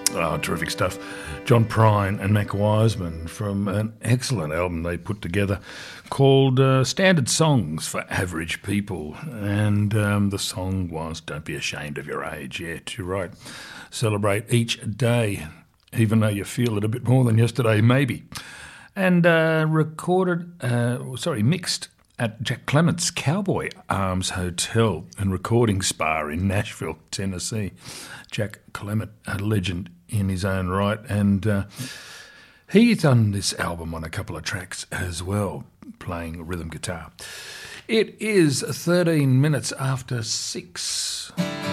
Oh, terrific stuff. John Prine and Mac Wiseman from an excellent album they put together called Standard Songs for Average People. And the song was Don't Be Ashamed of Your Age. Yeah, you're right. Celebrate each day, even though you feel it a bit more than yesterday, maybe. And mixed at Jack Clement's Cowboy Arms Hotel and Recording Spa in Nashville, Tennessee. Jack Clement, a legend in his own right, and he's done this album on a couple of tracks as well, playing rhythm guitar. It is 13 minutes after 6.